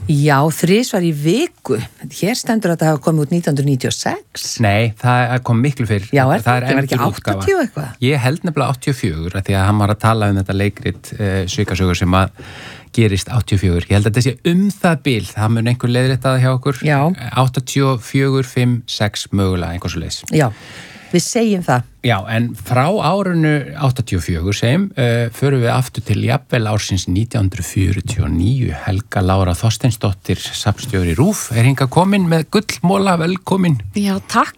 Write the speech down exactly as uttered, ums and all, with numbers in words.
Já, þrisvar í viku. Hér stendur að það hafa komið út nítján hundruð níutíu og sex. Nei, það kom miklu fyrr. Já, er það það ekki áttatíu eitthvað? Ég held nefnilega áttatíu og fjögur, af því að hann var að tala um þetta leikrit uh, Svikasögur sem að gerist áttatíu og fjögur. Ég held að þetta sé um það bil, það mun einhver leiðréttaði hjá okkur. Já. áttatíu og fjögur, fimm, sex mögulega, einhvers og leiðis. Já, við segjum það. Já, en frá árinu áttatíu og fjögur segjum, uh, förum við aftur til jafnvel ársins nítján hundruð fjörutíu og níu. Helga Lára Þorsteinsdóttir, safnstjóri RÚV, er hingað komin með gullmola, velkomin. Já, takk